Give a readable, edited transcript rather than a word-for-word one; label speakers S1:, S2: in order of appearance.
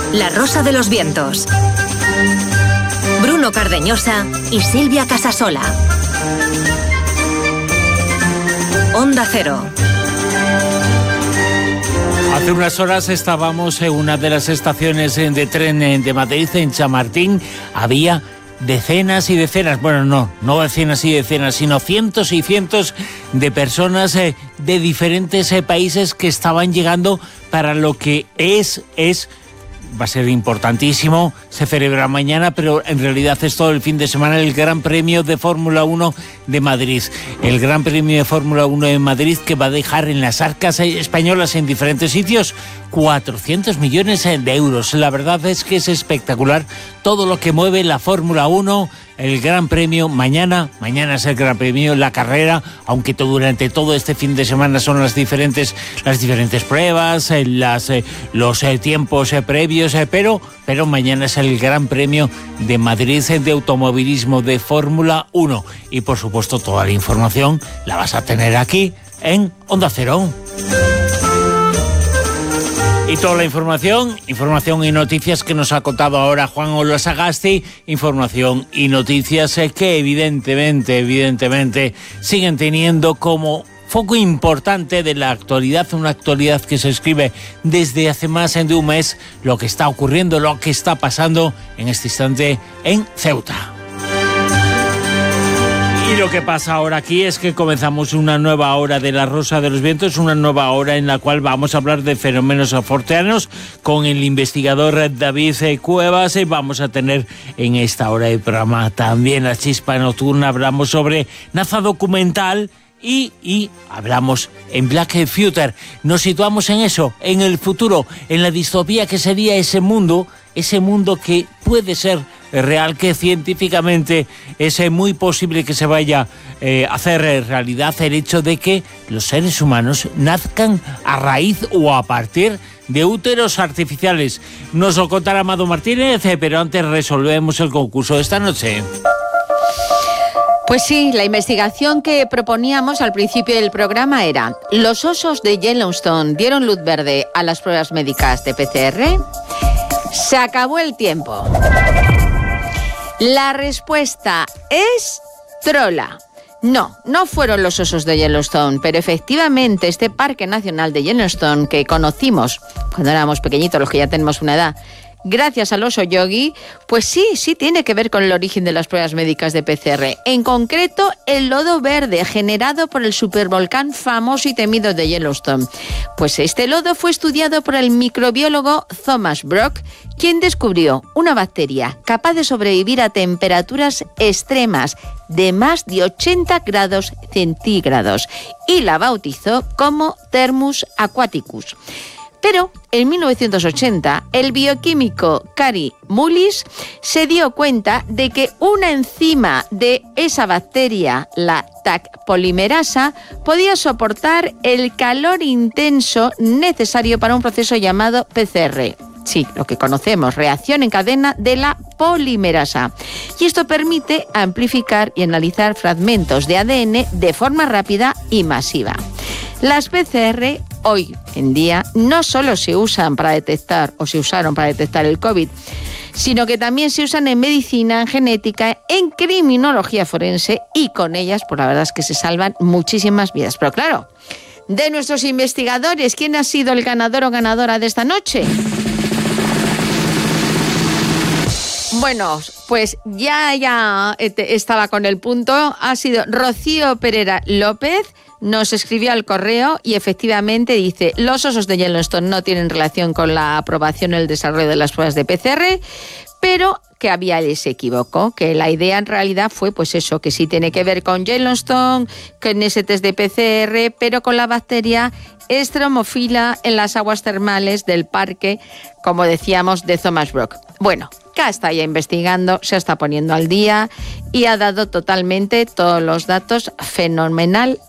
S1: La Rosa de los Vientos. Bruno Cardeñosa y Silvia Casasola. Onda Cero.
S2: Hace unas horas estábamos en una de las estaciones de tren de Madrid, en Chamartín. Había decenas y decenas, bueno, no decenas y decenas, sino cientos y cientos de personas de diferentes países que estaban llegando para lo que va a ser importantísimo, se celebra mañana, pero en realidad es todo el fin de semana, el Gran Premio de Fórmula 1 de Madrid. El Gran Premio de Fórmula 1 de Madrid, que va a dejar en las arcas españolas en diferentes sitios 400 millones de euros. La verdad es que es espectacular todo lo que mueve la Fórmula 1, el Gran Premio. Mañana es el Gran Premio, la carrera, aunque durante todo este fin de semana son las diferentes pruebas, los tiempos previos, pero mañana es el Gran Premio de Madrid de automovilismo de Fórmula 1. Y por supuesto toda la información la vas a tener aquí en Onda Cero. Y toda la información y noticias que nos ha contado ahora Juan Olazagasti, información y noticias que evidentemente siguen teniendo como foco importante de la actualidad, una actualidad que se escribe desde hace más de un mes, lo que está ocurriendo, lo que está pasando en este instante en Ceuta. Y lo que pasa ahora aquí es que comenzamos una nueva hora de La Rosa de los Vientos, una nueva hora en la cual vamos a hablar de fenómenos forteanos con el investigador David Cuevas. Y vamos a tener en esta hora del programa también la chispa nocturna. Hablamos sobre NASA documental y hablamos en Black Future. Nos situamos en eso, en el futuro, en la distopía que sería ese mundo que puede ser real, que científicamente es muy posible que se vaya a hacer realidad, el hecho de que los seres humanos nazcan a raíz o a partir de úteros artificiales. Nos lo contará Amado Martínez, pero antes resolvemos el concurso de esta noche.
S3: Pues sí, la investigación que proponíamos al principio del programa era: ¿los osos de Yellowstone dieron luz verde a las pruebas médicas de PCR? Se acabó el tiempo. La respuesta es trola. No fueron los osos de Yellowstone, pero efectivamente este Parque Nacional de Yellowstone que conocimos cuando éramos pequeñitos, los que ya tenemos una edad, gracias al oso Yogi, pues sí tiene que ver con el origen de las pruebas médicas de PCR. En concreto, el lodo verde generado por el supervolcán famoso y temido de Yellowstone. Pues este lodo fue estudiado por el microbiólogo Thomas Brock, quien descubrió una bacteria capaz de sobrevivir a temperaturas extremas de más de 80 grados centígrados y la bautizó como Thermus aquaticus. Pero en 1980, el bioquímico Kary Mullis se dio cuenta de que una enzima de esa bacteria, la Taq polimerasa, podía soportar el calor intenso necesario para un proceso llamado PCR. Sí, lo que conocemos, reacción en cadena de la polimerasa. Y esto permite amplificar y analizar fragmentos de ADN de forma rápida y masiva. Las PCR hoy en día no solo se usaron para detectar el COVID, sino que también se usan en medicina, en genética, en criminología forense, y con ellas, pues la verdad es que se salvan muchísimas vidas. Pero claro, de nuestros investigadores, ¿quién ha sido el ganador o ganadora de esta noche? Bueno, pues ya estaba con el punto. Ha sido Rocío Pereira López. Nos escribió al correo y efectivamente dice: los osos de Yellowstone no tienen relación con la aprobación y el desarrollo de las pruebas de PCR, pero que se equivocó, que la idea en realidad fue pues eso, que sí tiene que ver con Yellowstone, con ese test de PCR, pero con la bacteria Stromophyla en las aguas termales del parque, como decíamos, de Thomas Brock. Bueno, K está ya investigando, se está poniendo al día y ha dado totalmente todos los datos fenomenal